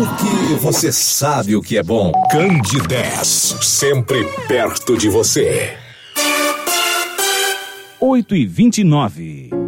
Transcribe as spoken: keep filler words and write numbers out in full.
Porque você sabe o que é bom. Candidez, sempre perto de você. oito e vinte e nove.